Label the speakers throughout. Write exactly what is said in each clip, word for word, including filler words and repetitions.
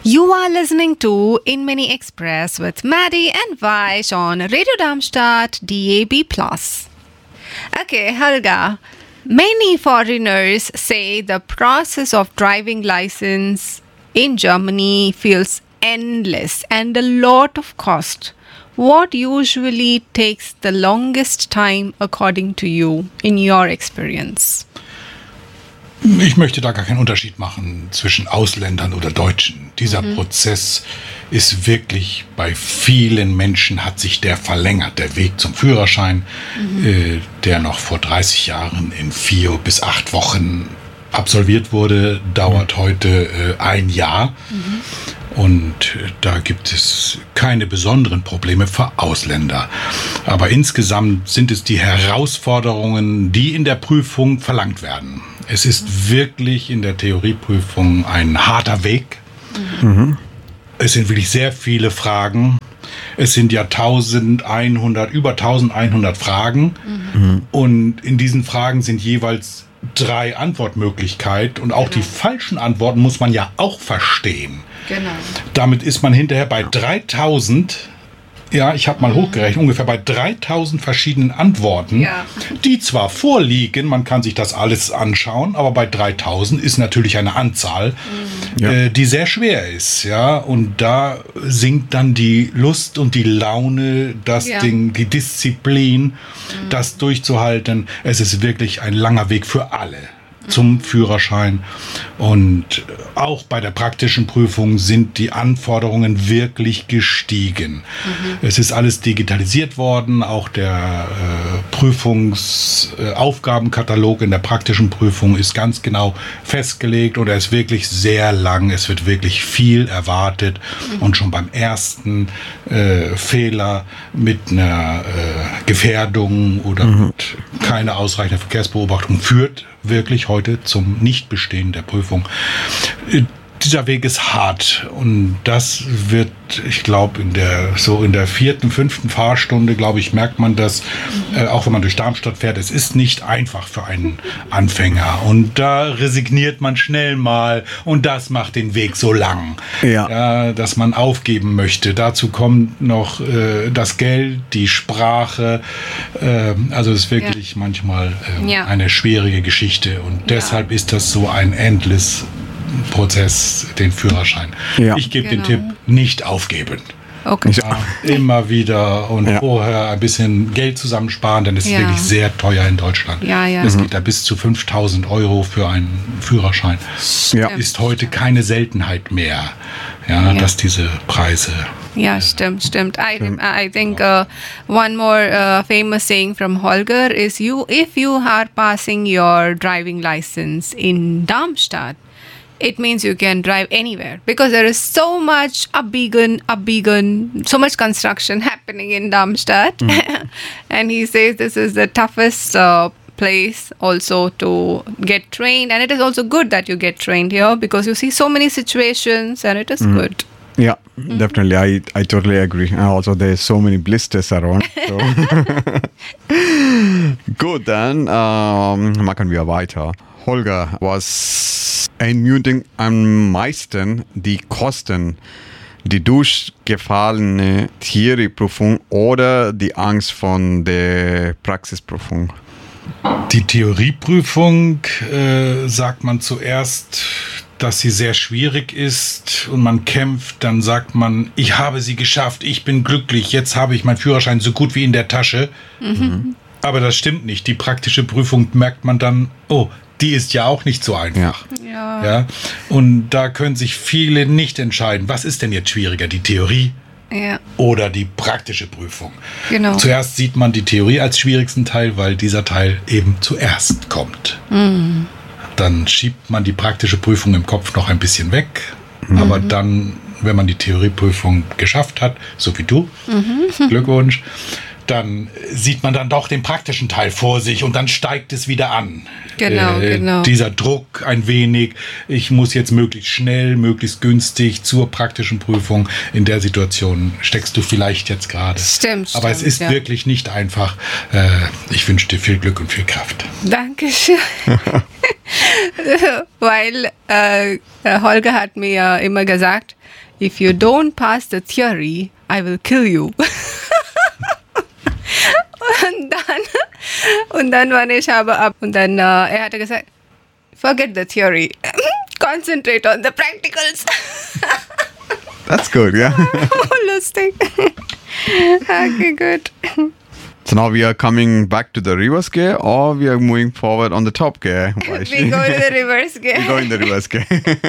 Speaker 1: You are listening to In Mini Express with Maddie and Vaish on Radio Darmstadt D A B plus. Okay, Helga. Many foreigners say the process of driving license in Germany feels endless and a lot of cost. What usually takes the longest time according to you, in your experience?
Speaker 2: Ich möchte da gar keinen Unterschied machen zwischen Ausländern oder Deutschen. Dieser mhm. Prozess ist wirklich, bei vielen Menschen hat sich der verlängert. Der Weg zum Führerschein, mhm. äh, der noch vor dreißig Jahren in vier bis acht Wochen absolviert wurde, dauert mhm. heute äh, ein Jahr. Mhm. Und da gibt es keine besonderen Probleme für Ausländer. Aber insgesamt sind es die Herausforderungen, die in der Prüfung verlangt werden. Es ist wirklich in der Theorieprüfung ein harter Weg. Mhm. Es sind wirklich sehr viele Fragen. Es sind ja eintausendeinhundert, über eintausendeinhundert Fragen. Mhm. Und in diesen Fragen sind jeweils drei Antwortmöglichkeiten. Und auch genau. die falschen Antworten muss man ja auch verstehen. Genau. Damit ist man hinterher bei dreitausend, ja, ich habe mal mhm. hochgerechnet, ungefähr bei dreitausend verschiedenen Antworten, ja. die zwar vorliegen, man kann sich das alles anschauen, aber bei dreitausend ist natürlich eine Anzahl, mhm. äh, die sehr schwer ist, ja, und da sinkt dann die Lust und die Laune, das ja. Ding, die Disziplin, mhm. das durchzuhalten. Es ist wirklich ein langer Weg für alle zum Führerschein, und auch bei der praktischen Prüfung sind die Anforderungen wirklich gestiegen. Mhm. Es ist alles digitalisiert worden, auch der äh, Prüfungsaufgabenkatalog äh, in der praktischen Prüfung ist ganz genau festgelegt und er ist wirklich sehr lang, es wird wirklich viel erwartet mhm. und schon beim ersten äh, Fehler mit einer äh, Gefährdung oder mhm. mit keiner ausreichenden Verkehrsbeobachtung führt wirklich heute zum Nichtbestehen der Prüfung. Dieser Weg ist hart und das wird, ich glaube, in der so in der vierten, fünften Fahrstunde, glaube ich, merkt man das, äh, auch wenn man durch Darmstadt fährt, es ist nicht einfach für einen Anfänger und da resigniert man schnell mal und das macht den Weg so lang, ja. Ja, dass man aufgeben möchte. Dazu kommt noch äh, das Geld, die Sprache, äh, also es ist wirklich ja. manchmal äh, ja. eine schwierige Geschichte und deshalb ja. ist das so ein endless Prozess, den Führerschein. Ja. Ich gebe genau. den Tipp, nicht aufgeben. Okay. Ja, immer wieder und ja. vorher ein bisschen Geld zusammensparen, denn es ist ja. wirklich sehr teuer in Deutschland. Ja, ja. Es mhm. geht da bis zu fünftausend Euro für einen Führerschein. Ja. Ist heute keine Seltenheit mehr, ja, ja. dass diese Preise...
Speaker 1: Ja, stimmt, stimmt. I, I think uh, one more uh, famous saying from Holger is, you, if you are passing your driving license in Darmstadt, it means you can drive anywhere because there is so much abbiegen, abbiegen, so much construction happening in Darmstadt. Mm. And he says this is the toughest uh, place also to get trained. And it is also good that you get trained here because you see so many situations and it is mm. good.
Speaker 3: Yeah, mm-hmm. definitely. I, I totally agree. And also, there's so many blisters around. So. Gut, dann ähm, machen wir weiter. Holger, was ermutigt am meisten die Kosten, die durchgefallene Theorieprüfung oder die Angst von der Praxisprüfung?
Speaker 2: Die Theorieprüfung äh, sagt man zuerst, dass sie sehr schwierig ist und man kämpft, dann sagt man, ich habe sie geschafft, ich bin glücklich, jetzt habe ich meinen Führerschein so gut wie in der Tasche. Mhm. Aber das stimmt nicht. Die praktische Prüfung merkt man dann, oh, die ist ja auch nicht so einfach. Ja. Ja? Und da können sich viele nicht entscheiden, was ist denn jetzt schwieriger, die Theorie ja. oder die praktische Prüfung. Genau. Zuerst sieht man die Theorie als schwierigsten Teil, weil dieser Teil eben zuerst kommt. Mhm. Dann schiebt man die praktische Prüfung im Kopf noch ein bisschen weg. Mhm. Aber dann, wenn man die Theorieprüfung geschafft hat, so wie du, mhm. Glückwunsch, dann sieht man dann doch den praktischen Teil vor sich und dann steigt es wieder an.
Speaker 1: Genau,
Speaker 2: äh,
Speaker 1: genau.
Speaker 2: Dieser Druck ein wenig, ich muss jetzt möglichst schnell, möglichst günstig zur praktischen Prüfung. In der Situation steckst du vielleicht jetzt gerade.
Speaker 1: Stimmt,
Speaker 2: Aber
Speaker 1: stimmt,
Speaker 2: es ist
Speaker 1: ja.
Speaker 2: wirklich nicht einfach. Äh, ich wünsche dir viel Glück und viel Kraft.
Speaker 1: Dankeschön. Weil äh, Holger hat mir immer gesagt, if you don't pass the theory, I will kill you. Und dann, und dann war ich aber ab. Und dann, äh, er hatte gesagt, forget the theory. Concentrate on the practicals.
Speaker 3: That's good, yeah.
Speaker 1: Oh, lustig. Okay, good.
Speaker 3: So now we are coming back to the reverse gear, or we are moving forward on the top gear?
Speaker 1: We go to the reverse gear.
Speaker 3: We go in the reverse gear.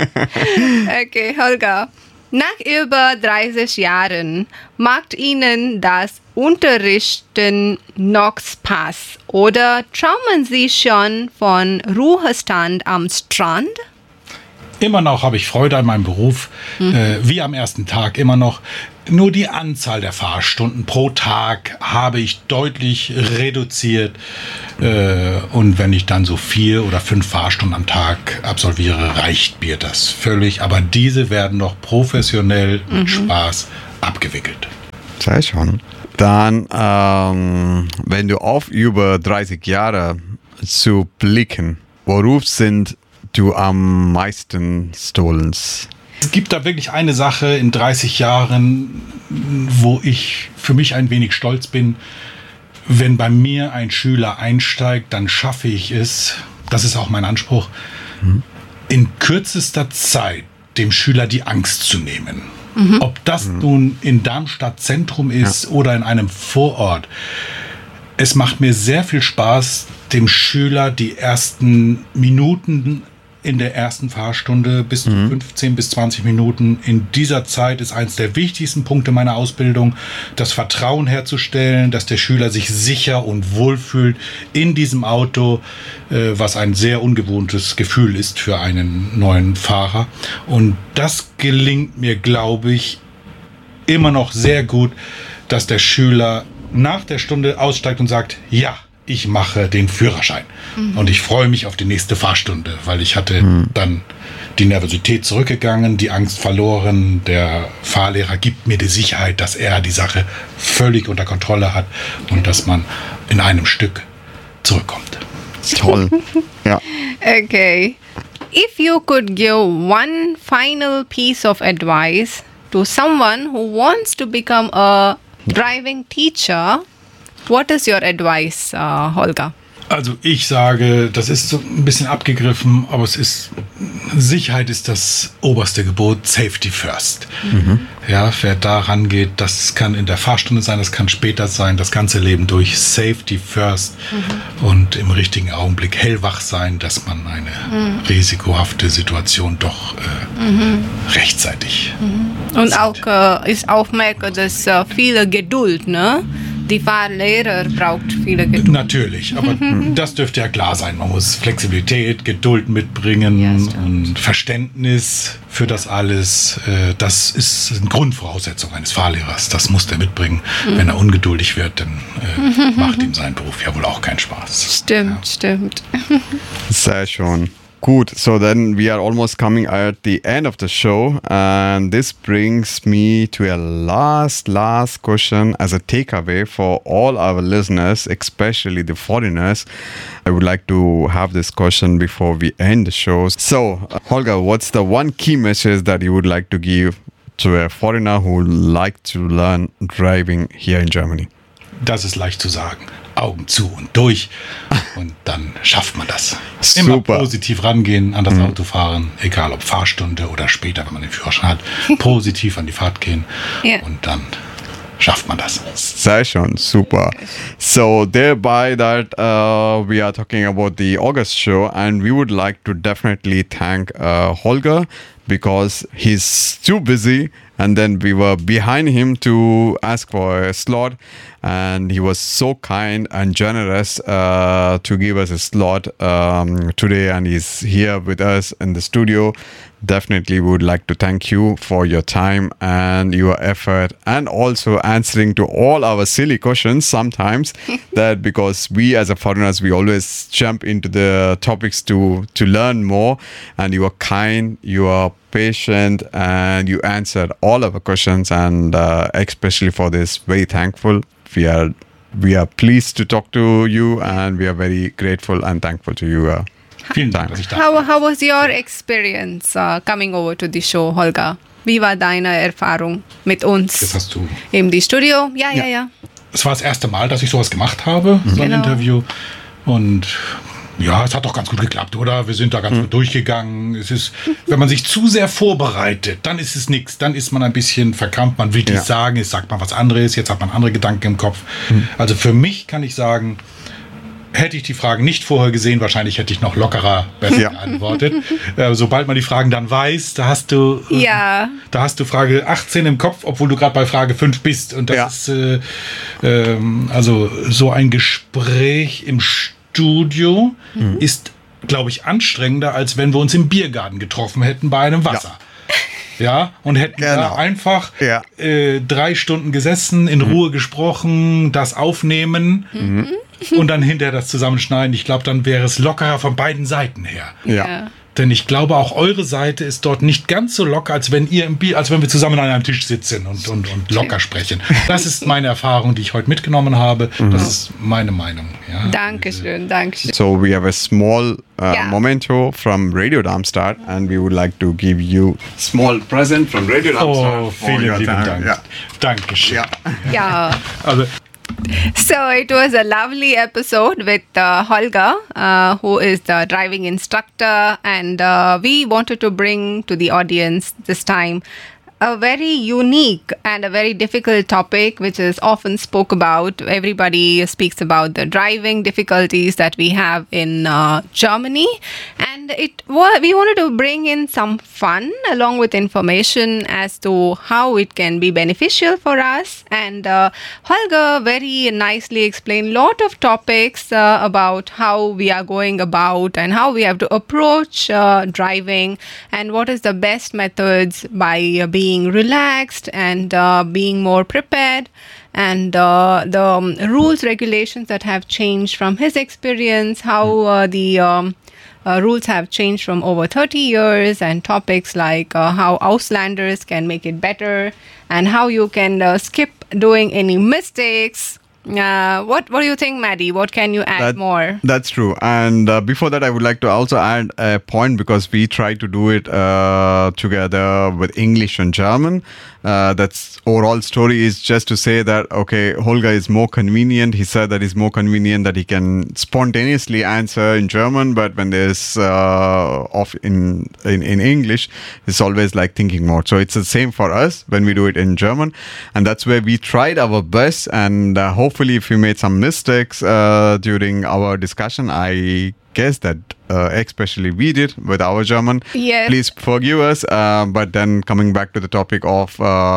Speaker 1: Okay, Holger. Nach über dreißig Jahren macht Ihnen das Unterrichten noch Spaß oder träumen Sie schon von Ruhestand am Strand?
Speaker 2: Immer noch habe ich Freude an meinem Beruf, mhm. äh, wie am ersten Tag immer noch. Nur die Anzahl der Fahrstunden pro Tag habe ich deutlich reduziert. Äh, und wenn ich dann so vier oder fünf Fahrstunden am Tag absolviere, reicht mir das völlig. Aber diese werden noch professionell mit mhm. Spaß abgewickelt.
Speaker 3: Sehr schön. Dann, ähm, wenn du auf über dreißig Jahre zu blicken, worauf sind du am meisten stolz?
Speaker 2: Es gibt da wirklich eine Sache in dreißig Jahren, wo ich für mich ein wenig stolz bin. Wenn bei mir ein Schüler einsteigt, dann schaffe ich es, das ist auch mein Anspruch, mhm. in kürzester Zeit dem Schüler die Angst zu nehmen. Mhm. Ob das mhm. nun in Darmstadt Zentrum ist ja. oder in einem Vorort. Es macht mir sehr viel Spaß, dem Schüler die ersten Minuten in der ersten Fahrstunde bis mhm. fünfzehn bis zwanzig Minuten. In dieser Zeit ist eines der wichtigsten Punkte meiner Ausbildung, das Vertrauen herzustellen, dass der Schüler sich sicher und wohl fühlt in diesem Auto, äh, was ein sehr ungewohntes Gefühl ist für einen neuen Fahrer. Und das gelingt mir, glaube ich, immer noch sehr gut, dass der Schüler nach der Stunde aussteigt und sagt, ja, ich mache den Führerschein. Mhm. Und ich freue mich auf die nächste Fahrstunde, weil ich hatte mhm. dann die Nervosität zurückgegangen, die Angst verloren. Der Fahrlehrer gibt mir die Sicherheit, dass er die Sache völlig unter Kontrolle hat und dass man in einem Stück zurückkommt.
Speaker 3: Toll. Ja.
Speaker 1: Okay. If you could give one final piece of advice to someone who wants to become a driving teacher, what is your advice, uh, Holger?
Speaker 2: Also ich sage, das ist so ein bisschen abgegriffen, aber es ist, Sicherheit ist das oberste Gebot, Safety first. Mhm. Ja, wer da rangeht, das kann in der Fahrstunde sein, das kann später sein, das ganze Leben durch, Safety first mhm. und im richtigen Augenblick hellwach sein, dass man eine mhm. risikohafte Situation doch äh, mhm. rechtzeitig
Speaker 1: mhm. Und sieht. Auch äh, ist auch merke, dass äh, viele Geduld, ne? Die Fahrlehrer braucht viele Geduld.
Speaker 2: Natürlich, aber das dürfte ja klar sein. Man muss Flexibilität, Geduld mitbringen ja, und Verständnis für das alles. Das ist eine Grundvoraussetzung eines Fahrlehrers. Das muss der mitbringen. Mhm. Wenn er ungeduldig wird, dann äh, macht ihm sein Beruf ja wohl auch keinen Spaß.
Speaker 1: Stimmt, ja. stimmt.
Speaker 3: Sehr schön. Good. So then we are almost coming at the end of the show, and this brings me to a last, last question as a takeaway for all our listeners, especially the foreigners. I would like to have this question before we end the show. So, uh, Holger, what's the one key message that you would like to give to a foreigner who would like to learn driving here in Germany?
Speaker 2: Das ist leicht zu sagen. Augen zu und durch und dann schafft man das.
Speaker 3: Super.
Speaker 2: Immer positiv rangehen an das mhm. Autofahren, egal ob Fahrstunde oder später, wenn man den Führerschein hat, positiv an die Fahrt gehen yeah. und dann schafft man das.
Speaker 3: Sehr schön, super. So thereby that uh, we are talking about the August show, and we would like to definitely thank uh, Holger because he's too busy and then we were behind him to ask for a slot, and he was so kind and generous uh, to give us a slot um, today, and he's here with us in the studio. Definitely would like to thank you for your time and your effort, and also answering to all our silly questions sometimes that because we as a foreigners, we always jump into the topics to to learn more, and you are kind, you are patient, and you answered all our questions, and uh, especially for this, very thankful. We are we are pleased to talk to you, and we are very grateful and thankful to you. Uh,
Speaker 2: Vielen Dank, dass ich da
Speaker 1: How, how was your experience uh, coming over to the show, Holger? Wie war deine Erfahrung mit uns
Speaker 2: Das hast du.
Speaker 1: im die Studio? Ja, ja,
Speaker 2: Ja.
Speaker 1: ja.
Speaker 2: Es war das erste Mal, dass ich sowas gemacht habe, so ein
Speaker 1: Genau.
Speaker 2: Interview. Und ja, es hat doch ganz gut geklappt, oder? Wir sind da ganz gut durchgegangen. Es ist, wenn man sich zu sehr vorbereitet, dann ist es nichts. Dann ist man ein bisschen verkrampft. Man will
Speaker 3: Ja.
Speaker 2: nichts sagen, jetzt sagt man was anderes, jetzt hat man andere Gedanken im Kopf. Also für mich kann ich sagen, hätte ich die Fragen nicht vorher gesehen, wahrscheinlich hätte ich noch lockerer besser
Speaker 3: Ja.
Speaker 2: geantwortet. Äh, sobald man die Fragen dann weiß, da hast du, äh,
Speaker 1: Ja.
Speaker 2: da hast du Frage achtzehn im Kopf, obwohl du gerade bei Frage fünf bist. Und das
Speaker 3: Ja.
Speaker 2: ist äh, ähm, also so ein Gespräch im Studio ist, glaube ich, anstrengender, als wenn wir uns im Biergarten getroffen hätten bei einem Wasser. Ja, und hätten
Speaker 3: Genau.
Speaker 2: da einfach
Speaker 3: Ja.
Speaker 2: äh, drei Stunden gesessen, in Ruhe gesprochen, das aufnehmen und dann hinterher das zusammenschneiden. Ich glaube, dann wäre es lockerer von beiden Seiten her.
Speaker 3: ja.
Speaker 1: Ja.
Speaker 2: Denn ich glaube, auch eure Seite ist dort nicht ganz so locker, als wenn ihr im Bier, als wenn wir zusammen an einem Tisch sitzen und, und, und locker sprechen. Das ist meine Erfahrung, die ich heute mitgenommen habe. Das ist meine Meinung. Ja.
Speaker 1: Dankeschön, Dankeschön.
Speaker 3: So we have a small uh,
Speaker 1: Yeah.
Speaker 3: memento from Radio Darmstadt, and we would like to give you small present from Radio Darmstadt.
Speaker 2: Oh,
Speaker 3: for
Speaker 2: vielen
Speaker 3: your
Speaker 2: lieben
Speaker 3: time.
Speaker 2: Dank.
Speaker 3: Yeah.
Speaker 2: Dankeschön.
Speaker 3: Yeah.
Speaker 1: Ja.
Speaker 2: Also,
Speaker 1: So it was a lovely episode with uh, Holger, uh, who is the driving instructor, and uh, we wanted to bring to the audience this time a very unique and a very difficult topic, which is often spoke about. Everybody speaks about the driving difficulties that we have in uh, Germany, and it wa- we wanted to bring in some fun along with information as to how it can be beneficial for us. And uh, Holger very nicely explained lot of topics uh, about how we are going about and how we have to approach uh, driving, and what is the best methods by uh, being relaxed and uh, being more prepared, and uh, the um, rules regulations that have changed from his experience, how uh, the um, uh, rules have changed from over thirty years, and topics like uh, how Auslanders can make it better, and how you can uh, skip doing any mistakes. Uh, what what do you think, Maddie? What can you add
Speaker 3: That-
Speaker 1: more?
Speaker 3: That's true. And uh, before that, I would like to also add a point, because we try to do it uh, together with English and German. Uh, that's overall story is just to say that, okay, Holger is more convenient. He said that it's more convenient that he can spontaneously answer in German, but when there's uh, off in, in, in English, it's always like thinking more. So it's the same for us when we do it in German. And that's where we tried our best, and uh, hopefully if we made some mistakes uh, during our discussion, I guess that uh, especially we did with our German.
Speaker 1: Yes.
Speaker 3: Please forgive us. Uh, but then coming back to the topic of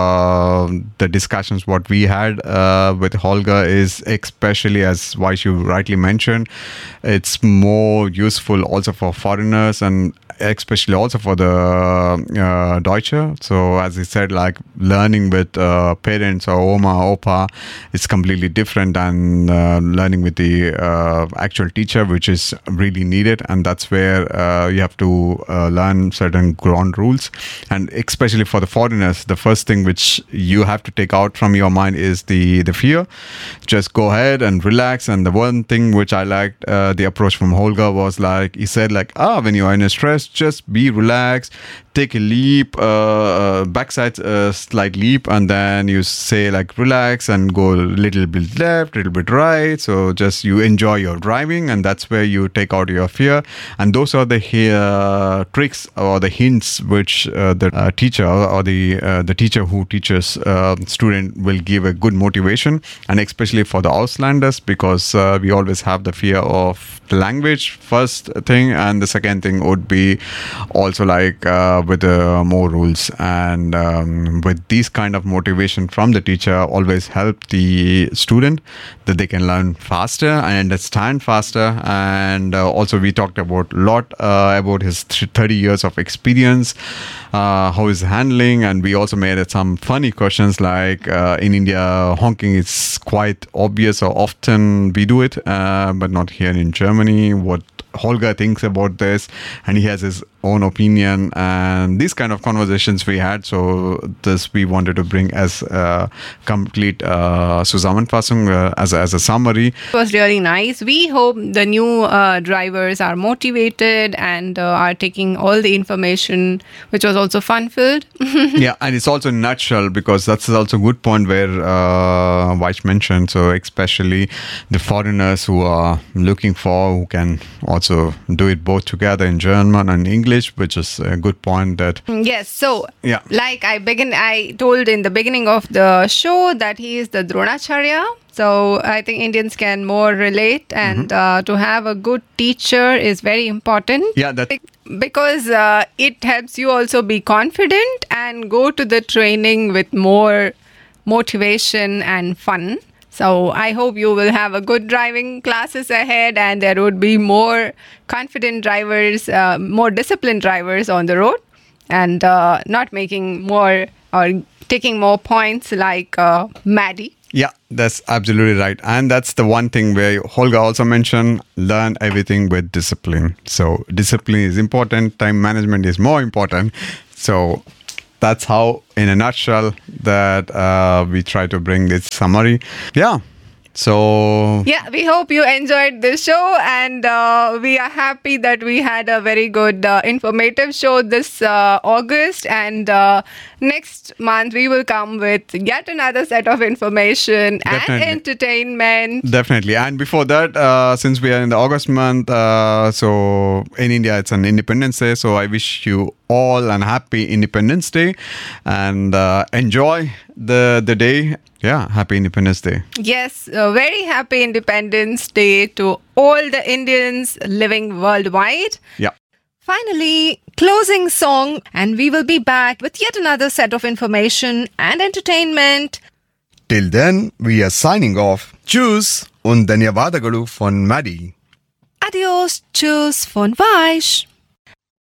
Speaker 3: uh, the discussions what we had uh, with Holger is, especially as Vaishu rightly mentioned, it's more useful also for foreigners, and especially also for the uh, Deutsche. So as he said, like learning with uh, parents or Oma, Opa is completely different than uh, learning with the uh, actual teacher, which is really needed. And that's where uh, you have to uh, learn certain ground rules. And especially for the foreigners, the first thing which you have to take out from your mind is the, the fear. Just go ahead and relax. And the one thing which I liked, uh, the approach from Holger was like, he said like, ah, when you are in a stress, just be relaxed, take a leap, uh, backside uh, slight leap, and then you say like relax and go a little bit left, a little bit right. So just you enjoy your driving, and that's where you take out your fear. And those are the uh, tricks or the hints which uh, the uh, teacher or the uh, the teacher who teaches uh, student will give a good motivation, and especially for the Auslanders, because uh, we always have the fear of the language first thing, and the second thing would be also like uh, with uh, more rules. And um, with these kind of motivation from the teacher, always help the student that they can learn faster and understand faster. And uh, also we talked about a lot uh, about his thirty years of experience, uh, how he's handling, and we also made some funny questions like uh, in India, honking is quite obvious, or often we do it, uh, but not here in Germany. What Holger thinks about this, and he has his own opinion, and these kind of conversations we had. So this we wanted to bring as a complete uh, Zusammenfassung, uh, as, a, as a summary.
Speaker 1: It was really nice. We hope the new uh, drivers are motivated and uh, are taking all the information, which was also fun-filled.
Speaker 3: Yeah, and it's also in a nutshell, because that's also a good point where uh, Vaich mentioned, so especially the foreigners who are looking for, who can also do it both together in German and English, which is a good point that...
Speaker 1: Yes, so
Speaker 3: yeah.
Speaker 1: like I begin, I told in the beginning of the show that he is the Dronacharya. So I think Indians can more relate, and mm-hmm. uh, to have a good teacher is very important.
Speaker 3: Yeah, that...
Speaker 1: Because uh, it helps you also be confident and go to the training with more motivation and fun. So I hope you will have a good driving classes ahead, and there would be more confident drivers, uh, more disciplined drivers on the road, and uh, not making more or taking more points like uh, Maddie.
Speaker 3: Yeah, that's absolutely right. And that's the one thing where Holger also mentioned, learn everything with discipline. So discipline is important. Time management is more important. So that's how, in a nutshell, that uh, we try to bring this summary. Yeah. So
Speaker 1: yeah, we hope you enjoyed this show, and uh, we are happy that we had a very good uh, informative show this uh, August, and uh, next month we will come with yet another set of information
Speaker 3: Definitely.
Speaker 1: and entertainment.
Speaker 3: Definitely. And before that, uh, since we are in the August month, uh, so in India it's an Independence Day, so I wish you all an happy Independence Day, and uh, enjoy the the day. Yeah, happy Independence Day.
Speaker 1: Yes, a very happy Independence Day to all the Indians living worldwide.
Speaker 3: Yeah.
Speaker 1: Finally, closing song, and we will be back with yet another set of information and entertainment.
Speaker 4: Till then, we are signing off. Tschüss und Danyavadagalu von Maddie.
Speaker 1: Adios, tschüss von Vaich.